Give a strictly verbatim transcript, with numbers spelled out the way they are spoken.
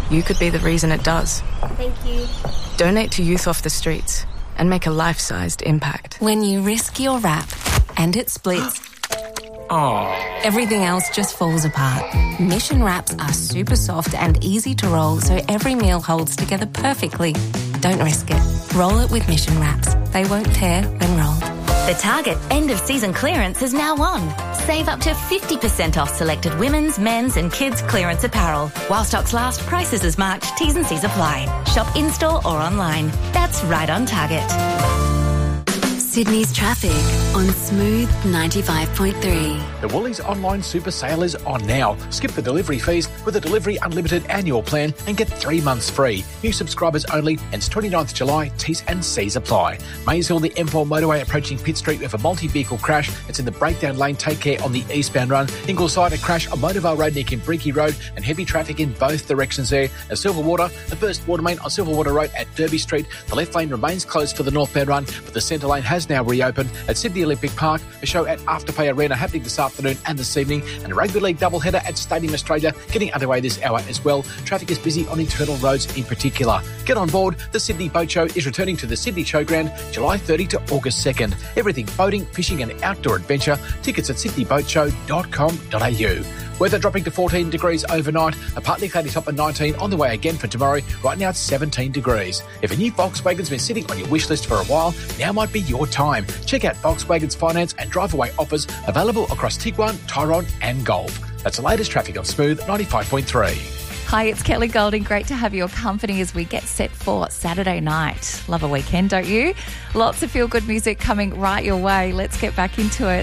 you could be the reason it does. Thank you. Donate to Youth Off the Streets and make a life-sized impact. When you risk your wrap and it splits, Oh. everything else just falls apart. Mission wraps are super soft and easy to roll, so every meal holds together perfectly. Don't risk it. Roll it with Mission wraps. They won't tear when rolled. The Target end-of-season clearance is now on. Save up to fifty percent off selected women's, men's and kids' clearance apparel. While stocks last, prices as marked, T's and C's apply. Shop in-store or online. That's right on Target. Sydney's traffic on Smooth ninety-five point three. The Woolies online super sale is on now. Skip the delivery fees with a Delivery Unlimited annual plan and get three months free. New subscribers only. Ends twenty-ninth of July. T's and C's apply. Maysville, the M four motorway approaching Pitt Street with a multi-vehicle crash. It's in the breakdown lane. Take care on the eastbound run. Ingleside, a crash on Motorvale Road near Kimbriki Road and heavy traffic in both directions there. At Silverwater, the burst water main on Silverwater Road at Derby Street. The left lane remains closed for the northbound run, but the centre lane has now reopened. At Sydney Olympic Park, a show at Afterpay Arena happening this afternoon and this evening, and a rugby league doubleheader at Stadium Australia getting underway this hour as well. Traffic is busy on internal roads in particular. Get on board. The Sydney Boat Show is returning to the Sydney Showground July thirtieth to August second. Everything boating, fishing and outdoor adventure. Tickets at sydney boat show dot com dot a u. Weather dropping to fourteen degrees overnight. A partly cloudy top of nineteen on the way again for tomorrow. Right now it's seventeen degrees. If a new Volkswagen's been sitting on your wish list for a while, now might be your time. Check out Volkswagen's finance and drive-away offers available across Tiguan, Tyrone and Golf. That's the latest traffic on Smooth ninety-five point three. Hi, it's Kelly Golding. Great to have your company as we get set for Saturday night. Love a weekend, don't you? Lots of feel-good music coming right your way. Let's get back into it.